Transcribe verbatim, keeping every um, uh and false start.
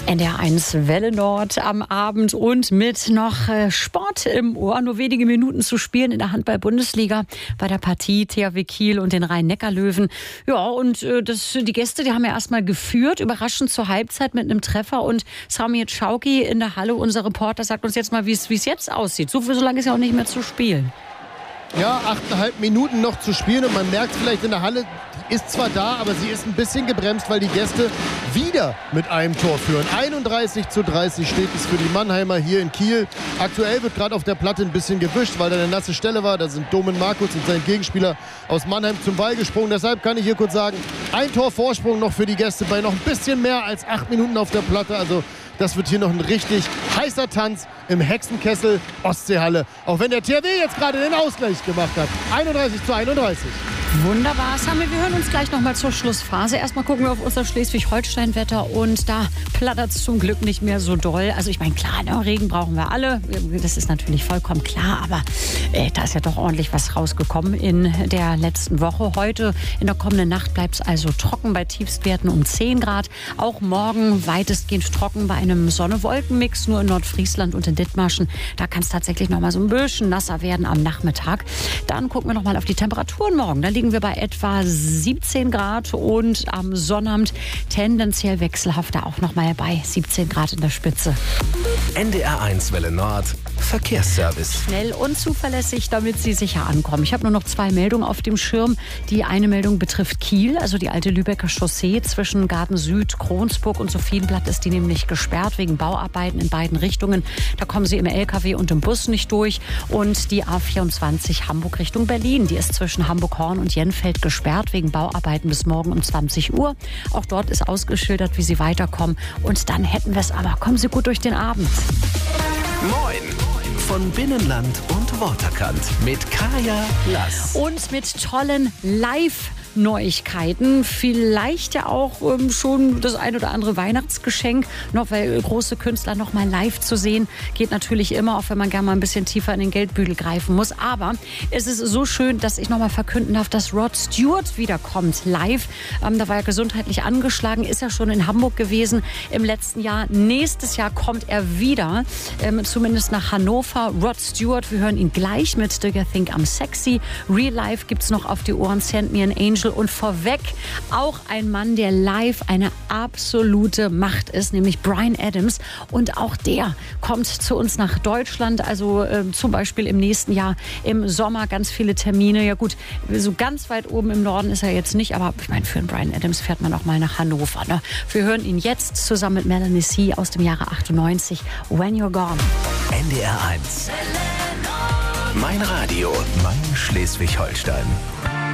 N D R eins Welle Nord am Abend und mit noch äh, Sport im Ohr. Nur wenige Minuten zu spielen in der Handball-Bundesliga bei der Partie T H W Kiel und den Rhein-Neckar-Löwen. Ja, und äh, das, die Gäste, die haben ja erstmal geführt, überraschend zur Halbzeit mit einem Treffer. Und Samir Chauki in der Halle, unser Reporter, sagt uns jetzt mal, wie es jetzt aussieht. So, so lange ist ja auch nicht mehr zu spielen. Ja, achteinhalb Minuten noch zu spielen und man merkt vielleicht in der Halle, die ist zwar da, aber sie ist ein bisschen gebremst, weil die Gäste wieder mit einem Tor führen. einunddreißig zu dreißig steht es für die Mannheimer hier in Kiel. Aktuell wird gerade auf der Platte ein bisschen gewischt, weil da eine nasse Stelle war. Da sind Domen Markus und sein Gegenspieler aus Mannheim zum Ball gesprungen. Deshalb kann ich hier kurz sagen, ein Tor Vorsprung noch für die Gäste bei noch ein bisschen mehr als acht Minuten auf der Platte. Also das wird hier noch ein richtig heißer Tanz im Hexenkessel Ostseehalle. Auch wenn der T H W jetzt gerade den Ausgleich gemacht hat. einunddreißig zu einunddreißig. Wunderbar, Sammy, wir hören uns gleich noch mal zur Schlussphase. Erstmal gucken wir auf unser Schleswig-Holstein-Wetter und da plattert es zum Glück nicht mehr so doll. Also ich meine, klar, ne, Regen brauchen wir alle, das ist natürlich vollkommen klar, aber äh, da ist ja doch ordentlich was rausgekommen in der letzten Woche. Heute in der kommenden Nacht bleibt es also trocken bei Tiefstwerten um zehn Grad. Auch morgen weitestgehend trocken bei einem Sonne-Wolken-Mix, nur in Nordfriesland und in Dithmarschen. Da kann es tatsächlich noch mal so ein bisschen nasser werden am Nachmittag. Dann gucken wir noch mal auf die Temperaturen morgen. Da liegen wir bei etwa siebzehn Grad und am Sonnabend tendenziell wechselhafter auch noch mal bei siebzehn Grad in der Spitze. N D R eins Welle Nord Verkehrsservice. Schnell und zuverlässig, damit Sie sicher ankommen. Ich habe nur noch zwei Meldungen auf dem Schirm. Die eine Meldung betrifft Kiel, also die alte Lübecker Chaussee zwischen Garten Süd, Kronsburg und Sophienblatt ist die nämlich gesperrt wegen Bauarbeiten in beiden Richtungen. Da kommen Sie im L K W und im Bus nicht durch. Und die A vierundzwanzig Hamburg Richtung Berlin, die ist zwischen Hamburg-Horn und Jenfeld gesperrt wegen Bauarbeiten bis morgen um zwanzig Uhr. Auch dort ist ausgeschildert, wie Sie weiterkommen. Und dann hätten wir es aber. Kommen Sie gut durch den Abend. Moin! Von Binnenland und Waterkant mit Kaya Lass. Und mit tollen Live- Neuigkeiten, vielleicht ja auch ähm, schon das ein oder andere Weihnachtsgeschenk, noch weil große Künstler noch mal live zu sehen, geht natürlich immer, auch wenn man gerne mal ein bisschen tiefer in den Geldbügel greifen muss. Aber es ist so schön, dass ich noch mal verkünden darf, dass Rod Stewart wiederkommt live. Ähm, da war er gesundheitlich angeschlagen, ist ja schon in Hamburg gewesen im letzten Jahr. Nächstes Jahr kommt er wieder, ähm, zumindest nach Hannover. Rod Stewart, wir hören ihn gleich mit Do You Think I'm Sexy. Real Life gibt's noch auf die Ohren, Send Me an Angel. Und vorweg auch ein Mann, der live eine absolute Macht ist, nämlich Bryan Adams. Und auch der kommt zu uns nach Deutschland, also äh, zum Beispiel im nächsten Jahr im Sommer ganz viele Termine. Ja gut, so ganz weit oben im Norden ist er jetzt nicht, aber ich meine, für einen Bryan Adams fährt man auch mal nach Hannover. Ne? Wir hören ihn jetzt zusammen mit Melanie C. aus dem Jahre achtundneunzig, When You're Gone. N D R eins. Mein Radio, mein Schleswig-Holstein.